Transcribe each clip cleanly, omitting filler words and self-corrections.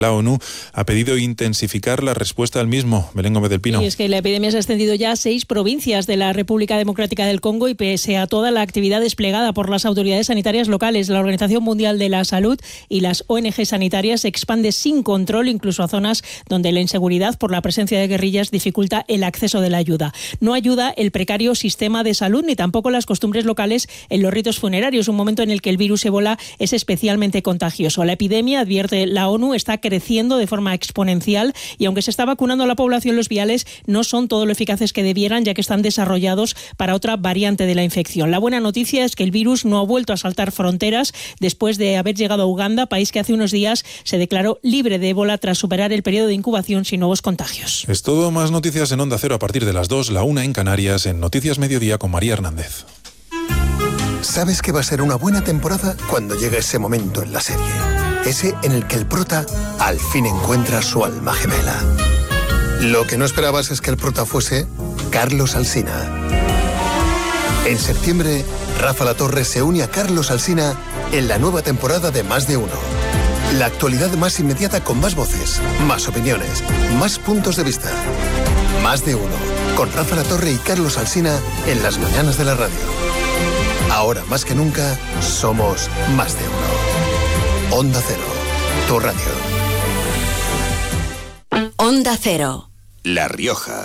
La ONU ha pedido intensificar la respuesta al mismo. Belén Gómez del Pino. Y es que la epidemia se ha extendido ya a 6 provincias de la República Democrática del Congo y pese a toda la actividad desplegada por las autoridades sanitarias locales, la Organización Mundial de la Salud y las ONG sanitarias, se expande sin control incluso a zonas donde la inseguridad por la presencia de guerrillas dificulta el acceso de la ayuda. No ayuda el precario sistema de salud ni tampoco las costumbres locales en los ritos funerarios, un momento en el que el virus ébola es especialmente contagioso. La epidemia, advierte la ONU, está creciendo de forma exponencial y aunque se está vacunando a la población, los viales no son todo lo eficaces que debieran, ya que están desarrollados para otra variante de la infección. La buena noticia es que el virus no ha vuelto a saltar fronteras después de haber llegado a Uganda, país que hace unos días se declaró libre de ébola tras superar el periodo de incubación sin nuevos contagios. Es todo, más noticias en Onda Cero a partir de las 2, la 1 en Canarias, en Noticias Mediodía con María Hernández. Sabes que va a ser una buena temporada cuando llegue ese momento en la serie. Ese en el que el prota al fin encuentra su alma gemela. Lo que no esperabas es que el prota fuese Carlos Alsina. En septiembre, Rafa Latorre se une a Carlos Alsina en la nueva temporada de Más de Uno. La actualidad más inmediata con más voces, más opiniones, más puntos de vista. Más de Uno, con Rafa Latorre y Carlos Alsina en las mañanas de la radio. Ahora más que nunca, somos Más de Uno. Onda Cero, tu radio. Onda Cero. La Rioja.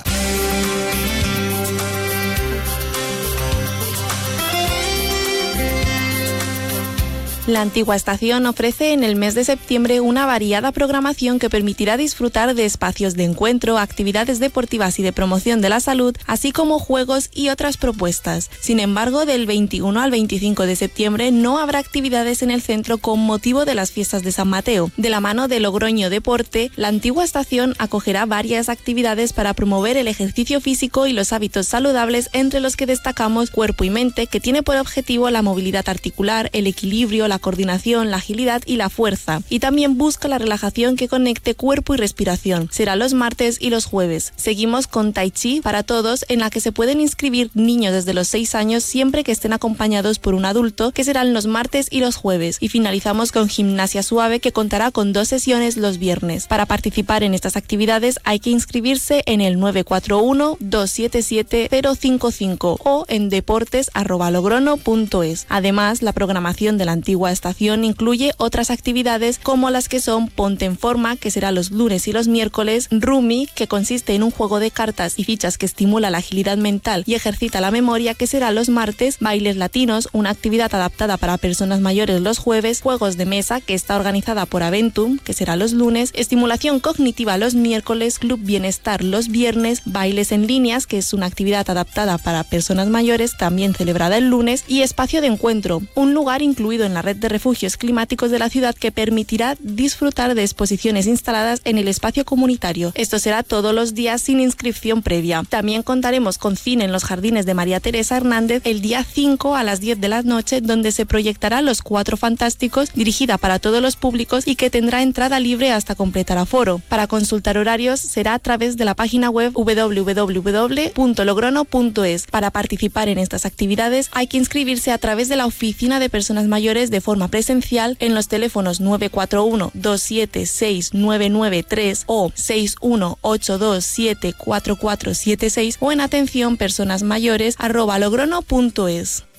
La Antigua Estación ofrece en el mes de septiembre una variada programación que permitirá disfrutar de espacios de encuentro, actividades deportivas y de promoción de la salud, así como juegos y otras propuestas. Sin embargo, del 21 al 25 de septiembre no habrá actividades en el centro con motivo de las fiestas de San Mateo. De la mano de Logroño Deporte, la Antigua Estación acogerá varias actividades para promover el ejercicio físico y los hábitos saludables, entre los que destacamos Cuerpo y Mente, que tiene por objetivo la movilidad articular, el equilibrio, la coordinación, la agilidad y la fuerza, y también busca la relajación que conecte cuerpo y respiración. Será los martes y los jueves. Seguimos con Tai Chi para todos, en la que se pueden inscribir niños desde los 6 años siempre que estén acompañados por un adulto, que serán los martes y los jueves. Y finalizamos con Gimnasia Suave, que contará con 2 sesiones los viernes. Para participar en estas actividades hay que inscribirse en el 941-277-055 o en deportes@logrono.es. Además, la programación de la Antigua Estación incluye otras actividades como las que son Ponte en Forma, que será los lunes y los miércoles, Rumi, que consiste en un juego de cartas y fichas que estimula la agilidad mental y ejercita la memoria, que será los martes, Bailes Latinos, una actividad adaptada para personas mayores los jueves, Juegos de Mesa, que está organizada por Aventum, que será los lunes, Estimulación Cognitiva los miércoles, Club Bienestar los viernes, Bailes en Líneas, que es una actividad adaptada para personas mayores, también celebrada el lunes, y Espacio de Encuentro, un lugar incluido en la red de refugios climáticos de la ciudad que permitirá disfrutar de exposiciones instaladas en el espacio comunitario. Esto será todos los días sin inscripción previa. También contaremos con cine en los jardines de María Teresa Hernández el día 5 a las 10 de la noche, donde se proyectará Los Cuatro Fantásticos, dirigida para todos los públicos y que tendrá entrada libre hasta completar aforo. Para consultar horarios será a través de la página web www.logrono.es. Para participar en estas actividades hay que inscribirse a través de la Oficina de Personas Mayores de forma presencial en los teléfonos 941-276-993 o 618274476 o en atenciónpersonasmayores@logrono.es.